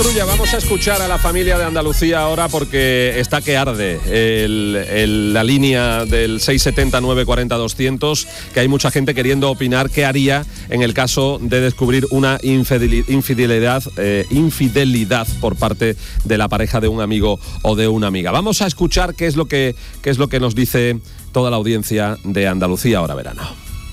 Vamos a escuchar a la familia de Andalucía ahora porque está que arde la línea del 670-940-200, que hay mucha gente queriendo opinar qué haría en el caso de descubrir una infidelidad por parte de la pareja de un amigo o de una amiga. Vamos a escuchar qué es lo que nos dice toda la audiencia de Andalucía ahora verano.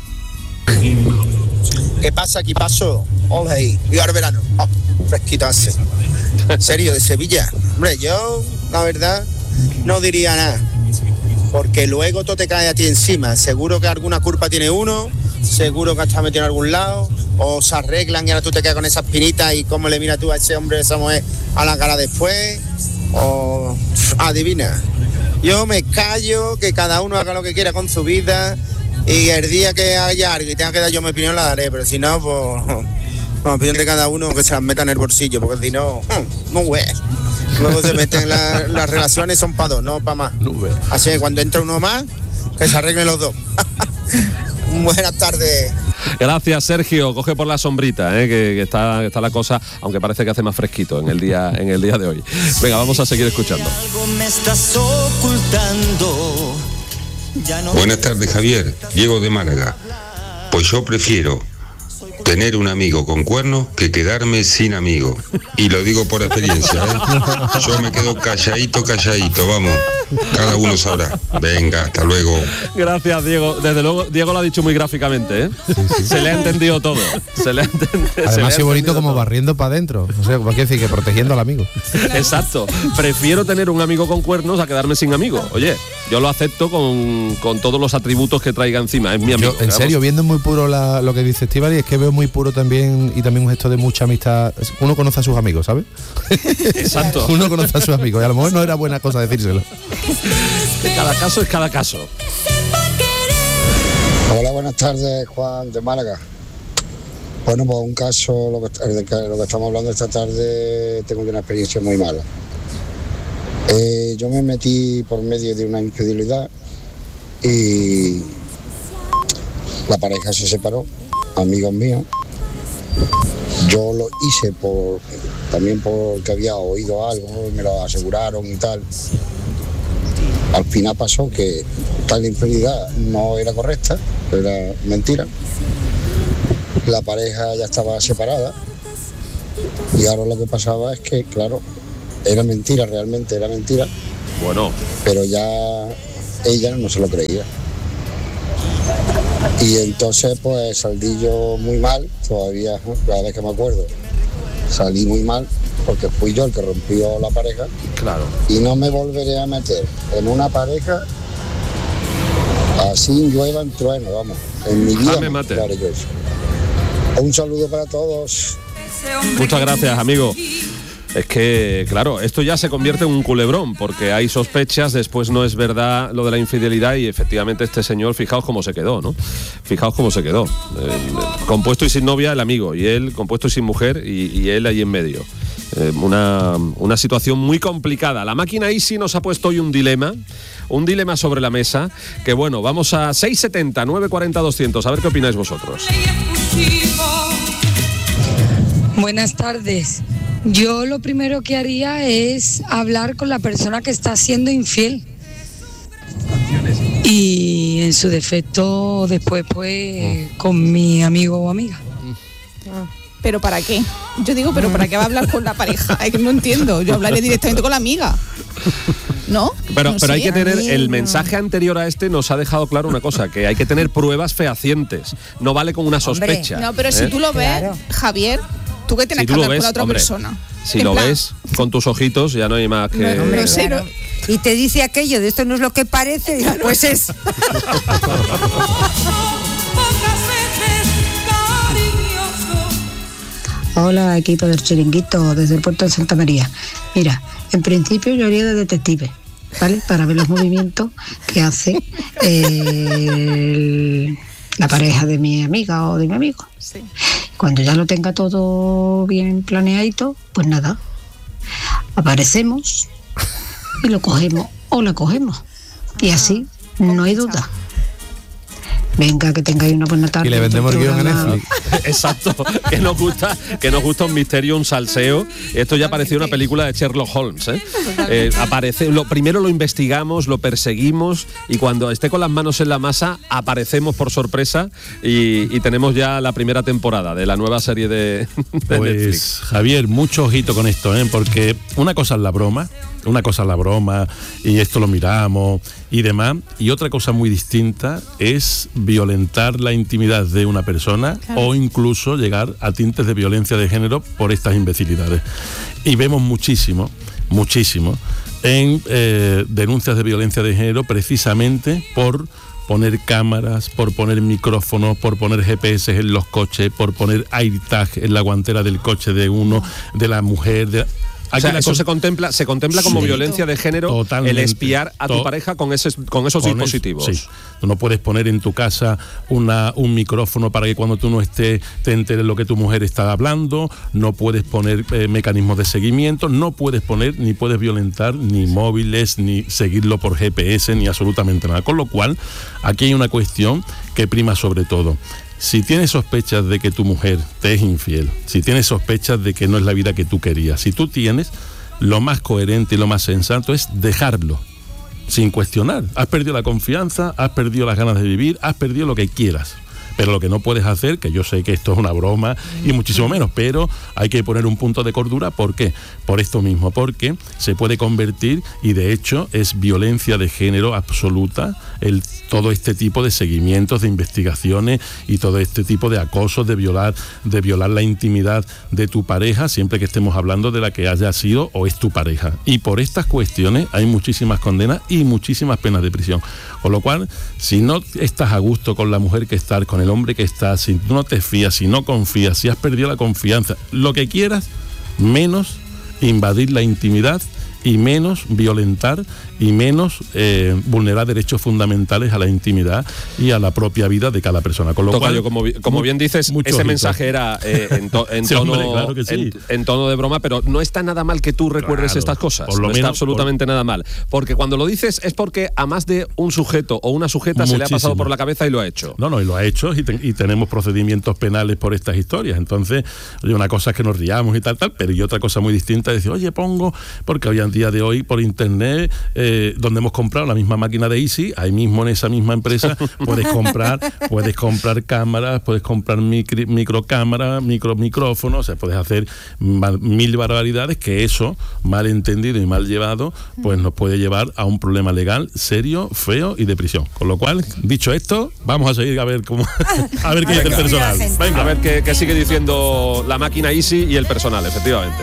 ¿Qué pasa? ¿Qué pasó? Hola ahí. Y ahora verano. Fresquito hace. ¿En serio? ¿De Sevilla? Hombre, yo, la verdad, no diría nada. Porque luego todo te cae a ti encima. Seguro que alguna culpa tiene uno, seguro que está metido en algún lado, o se arreglan y ahora tú te quedas con esas pinitas y cómo le miras tú a ese hombre, a esa mujer, a la cara después, o adivina. Yo me callo, que cada uno haga lo que quiera con su vida, y el día que haya algo y tenga que dar yo mi opinión la daré, pero si no, pues la opinión de cada uno que se las meta en el bolsillo, porque si no, no güey. Luego se meten las relaciones, son para dos, no para más. Así que cuando entra uno más, que se arreglen los dos. Buenas tardes. Gracias, Sergio. Coge por la sombrita, que está la cosa, aunque parece que hace más fresquito en el día de hoy. Venga, vamos a seguir escuchando. Algo me estás ocultando. Buenas tardes, Javier. Diego de Málaga. Pues yo prefiero tener un amigo con cuernos que quedarme sin amigo. Y lo digo por experiencia, ¿eh? Yo me quedo calladito, vamos. Cada uno sabrá. Venga, hasta luego. Gracias, Diego. Desde luego, Diego lo ha dicho muy gráficamente, ¿eh? Sí. Se le ha entendido todo. Además, es bonito como barriendo para adentro. O sea, quiere decir que protegiendo al amigo. Exacto. Prefiero tener un amigo con cuernos a quedarme sin amigo. Oye, yo lo acepto con todos los atributos que traiga encima. Es mi amigo. Yo, en serio, viendo muy puro lo que dice Estíbaliz, es que veo muy puro también, y también un gesto de mucha amistad. Uno conoce a sus amigos, ¿sabes? Exacto. Uno conoce a sus amigos, y a lo mejor no era buena cosa decírselo. Cada caso es cada caso. Hola, buenas tardes, Juan de Málaga. Bueno, pues un caso, lo que estamos hablando esta tarde, tengo una experiencia muy mala. Yo me metí por medio de una infidelidad y la pareja se separó, amigos míos. Yo lo hice también porque había oído algo, me lo aseguraron y tal. Al final pasó que tal infidelidad no era correcta, era mentira. La pareja ya estaba separada y ahora lo que pasaba es que, claro, era mentira, realmente era mentira. Bueno. Pero ya ella no se lo creía. Y entonces pues salí yo muy mal, todavía cada vez que me acuerdo, salí muy mal porque fui yo el que rompió la pareja. Claro. Y no me volveré a meter en una pareja así llueva en trueno, vamos. En mi vida me mate. Claro, yo eso. Un saludo para todos. Muchas gracias, amigo. Es que, claro, esto ya se convierte en un culebrón, porque hay sospechas, después no es verdad lo de la infidelidad y efectivamente este señor, fijaos cómo se quedó, ¿no? Fijaos cómo se quedó. Compuesto y sin novia el amigo, y él compuesto y sin mujer, y él ahí en medio. Una situación muy complicada. La máquina Easy nos ha puesto hoy un dilema sobre la mesa, que bueno, vamos a 670 940 200, a ver qué opináis vosotros. Buenas tardes. Yo lo primero que haría es hablar con la persona que está siendo infiel. Y en su defecto después pues con mi amigo o amiga. ¿Pero para qué? Yo digo, ¿pero para qué va a hablar con la pareja? Es que no entiendo. Yo hablaré directamente con la amiga. ¿No? Pero sé, hay que tener, el mensaje anterior a este nos ha dejado claro una cosa, que hay que tener pruebas fehacientes. No vale con una sospecha. No, pero si tú lo ves, claro. Javier, tú que tienes que hablar con la otra persona. Si lo ves con tus ojitos, ya no hay más que... No sé, claro. Y te dice aquello de esto no es lo que parece, claro. Pues es. Hola, equipo del Chiringuito, desde el puerto de Santa María. Mira, en principio yo haría de detective, ¿vale? Para ver los movimientos que hace la pareja de mi amiga o de mi amigo. Sí. Cuando ya lo tenga todo bien planeadito, pues nada, aparecemos y lo cogemos o la cogemos. Y así no hay duda. Venga, que tengáis una buena tarde. Y le vendemos el guión en Netflix. Exacto, que nos gusta un misterio, un salseo. Esto ya parecía una película de Sherlock Holmes, ¿eh? Aparece, primero lo investigamos, lo perseguimos y cuando esté con las manos en la masa aparecemos por sorpresa y tenemos ya la primera temporada de la nueva serie de pues, Netflix. Javier, mucho ojito con esto, porque una cosa es la broma y esto lo miramos y demás, y otra cosa muy distinta es violentar la intimidad de una persona, claro, o incluso llegar a tintes de violencia de género por estas imbecilidades. Y vemos muchísimo en denuncias de violencia de género precisamente por poner cámaras, por poner micrófonos, por poner GPS en los coches, por poner AirTag en la guantera del coche de uno, de la mujer. O sea, eso se contempla como violencia de género, totalmente, el espiar a tu pareja con esos dispositivos. Sí. Tú no puedes poner en tu casa un micrófono para que cuando tú no estés te enteres lo que tu mujer está hablando, no puedes poner mecanismos de seguimiento, no puedes poner ni puedes violentar ni móviles, ni seguirlo por GPS, ni absolutamente nada. Con lo cual, aquí hay una cuestión que prima sobre todo. Si tienes sospechas de que tu mujer te es infiel, si tienes sospechas de que no es la vida que tú querías, si tú tienes, lo más coherente y lo más sensato es dejarlo, sin cuestionar. Has perdido la confianza, has perdido las ganas de vivir, has perdido lo que quieras. Pero lo que no puedes hacer, que yo sé que esto es una broma y muchísimo menos, pero hay que poner un punto de cordura. ¿Por qué? Por esto mismo, porque se puede convertir, y de hecho es violencia de género absoluta, todo este tipo de seguimientos, de investigaciones y todo este tipo de acosos, de violar la intimidad de tu pareja, siempre que estemos hablando de la que haya sido o es tu pareja. Y por estas cuestiones hay muchísimas condenas y muchísimas penas de prisión. Con lo cual, si no estás a gusto con la mujer que estás, con el hombre que estás, si tú no te fías, si no confías, si has perdido la confianza, lo que quieras, menos invadir la intimidad y menos violentar y menos vulnerar derechos fundamentales a la intimidad y a la propia vida de cada persona. Con lo Tocayo, cual, como bien dices, ese mensaje era en tono de broma, pero no está nada mal que tú recuerdes estas cosas. No está absolutamente nada mal. Porque cuando lo dices es porque a más de un sujeto o una sujeta se le ha pasado por la cabeza y lo ha hecho. No, y lo ha hecho y tenemos procedimientos penales por estas historias. Entonces, una cosa es que nos riamos y tal, pero y otra cosa muy distinta es decir, oye, porque hoy en día de hoy por internet, donde hemos comprado la misma máquina de Easy, ahí mismo en esa misma empresa puedes comprar cámaras, puedes comprar microcámaras, micrófonos, o sea, puedes hacer mil barbaridades, que eso, mal entendido y mal llevado, pues nos puede llevar a un problema legal serio, feo y de prisión. Con lo cual, dicho esto, vamos a seguir a ver qué dice el personal. Venga, a ver qué sigue diciendo la máquina Easy y el personal, efectivamente.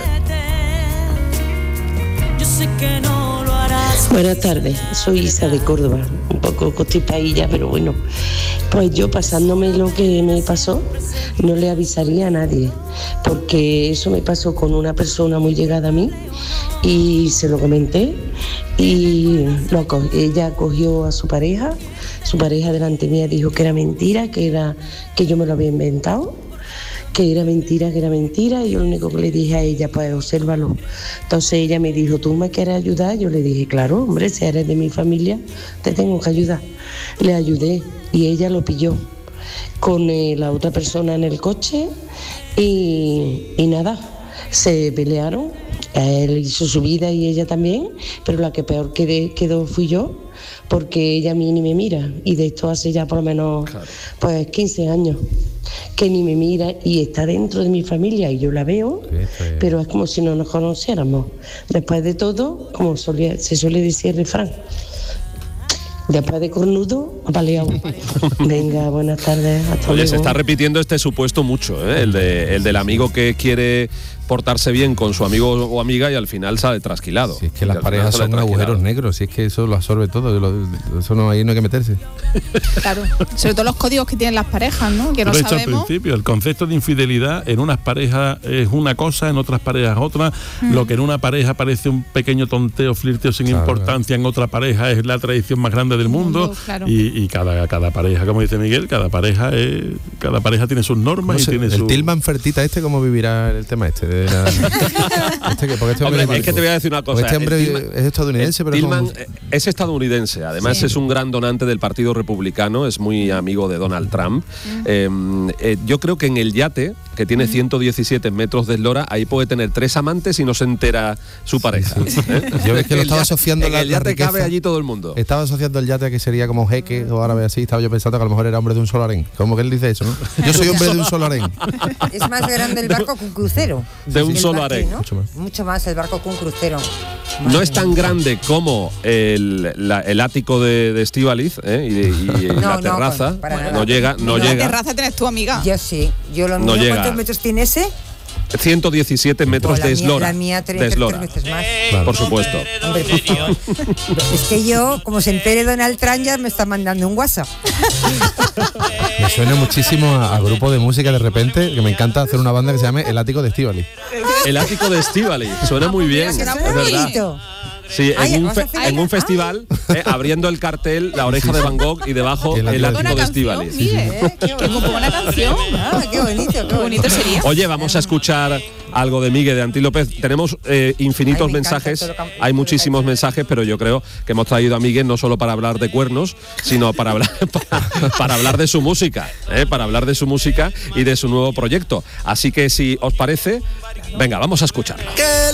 Buenas tardes, soy Isa de Córdoba, un poco constipadilla, pero bueno, pues yo pasándome lo que me pasó, no le avisaría a nadie, porque eso me pasó con una persona muy llegada a mí y se lo comenté y ella cogió a su pareja delante mía dijo que era mentira, que yo me lo había inventado, que era mentira, y yo lo único que le dije a ella, pues obsérvalo. Entonces ella me dijo, ¿tú me quieres ayudar? Yo le dije, claro, hombre, si eres de mi familia, te tengo que ayudar. Le ayudé y ella lo pilló con la otra persona en el coche y nada, se pelearon. Él hizo su vida y ella también, pero la que peor quedó fui yo, porque ella a mí ni me mira, y de esto hace ya por lo menos pues 15 años que ni me mira y está dentro de mi familia y yo la veo, pero es como si no nos conociéramos. Después de todo, como se suele decir el refrán, después de cornudo, apaleado. Venga, buenas tardes, hasta luego. Se está repitiendo este supuesto mucho, el del amigo que quiere portarse bien con su amigo o amiga y al final sale trasquilado. Si es que las parejas son agujeros negros, si es que eso lo absorbe todo, eso ahí no hay que meterse. Claro, sobre todo los códigos que tienen las parejas, ¿no? Que no lo he sabemos. dicho al principio, el concepto de infidelidad en unas parejas es una cosa, en otras parejas otra. Lo que en una pareja parece un pequeño tonteo, flirteo sin importancia, en otra pareja es la traición más grande del mundo. Claro. Y cada pareja, como dice Miguel, cada pareja tiene sus normas, no sé, y tiene el Tillman Fertita ¿cómo vivirá el tema este Hombre, es que te voy a decir una cosa. Este hombre es estadounidense, pero Tillman es estadounidense. Además es un gran donante del Partido Republicano, es muy amigo de Donald Trump. Yo creo que en el yate, que tiene 117 metros de eslora, ahí puede tener 3 amantes y no se entera su pareja. Yo es que lo estaba asociando en el yate riqueza. cabe allí todo el mundo. Estaba asociando el yate a que sería como jeque o árabe así. Estaba yo pensando que a lo mejor era hombre de un solo harén. Como que él dice eso, ¿no? Yo soy hombre de un solo harén. Es más grande el barco que un crucero. De un solo harén. ¿no? Mucho más el barco que un crucero. No es tan grande como el ático de Estíbaliz y la terraza. No llega. La terraza tienes tu amiga. Yo sí. Yo lo no mío, llega. ¿Cuántos metros tiene ese? 117 metros de eslora. La mía de eslora. 3 veces más. Claro. Por supuesto. Hombre, por favor. Es que yo, como se entere Donald Trump, ya me está mandando un WhatsApp. Me suena muchísimo a grupo de música de repente, que me encanta hacer una banda que se llame El Ático de Estíbaliz. El Ático de Estíbaliz. Suena muy bien. Suena es verdad. Sí, en un festival, abriendo el cartel La Oreja de Van Gogh y debajo El Ático de Estíbaliz. Qué buena canción. Qué bonito, qué bonito sería. Oye, vamos a escuchar algo de Miguel de Antí López. Tenemos infinitos mensajes, hay muchísimos mensajes, pero yo creo que hemos traído a Miguel no solo para hablar de cuernos, sino para hablar para hablar de su música, para hablar de su música y de su nuevo proyecto. Así que si os parece, venga, vamos a escucharlo.